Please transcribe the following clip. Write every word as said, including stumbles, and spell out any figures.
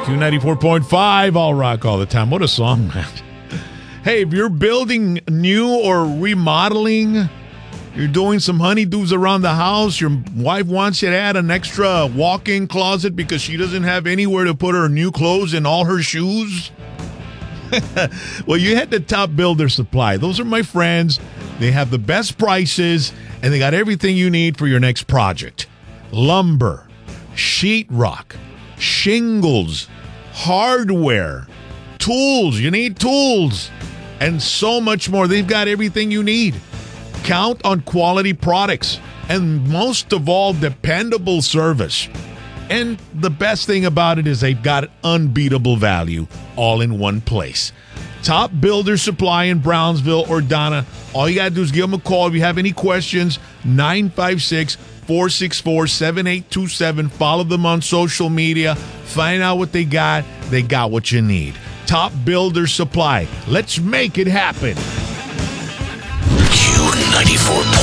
Q ninety-four point five, all rock all the time. What a song, man. Hey, if you're building new or remodeling, you're doing some honeydews around the house, your wife wants you to add an extra walk-in closet because she doesn't have anywhere to put her new clothes and all her shoes. Well, you head to Top Builder Supply. Those are my friends. They have the best prices, and they got everything you need for your next project. Lumber, sheetrock, shingles, hardware, tools. You need tools, and so much more. They've got everything you need. Count on quality products, and most of all, dependable service. And the best thing about it is they've got unbeatable value all in one place. Top Builder Supply in Brownsville or Donna. All you got to do is give them a call. If you have any questions, nine five six, four six four, seven eight two seven. Follow them on social media. Find out what they got. They got what you need. Top Builder Supply. Let's make it happen. Q ninety-four point five.